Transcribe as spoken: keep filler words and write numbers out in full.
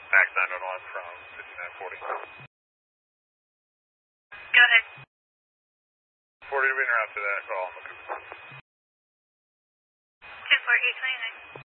Max nine one one from fifty-nine forty. Go ahead. forty to be in route to that call. two four eight two nine.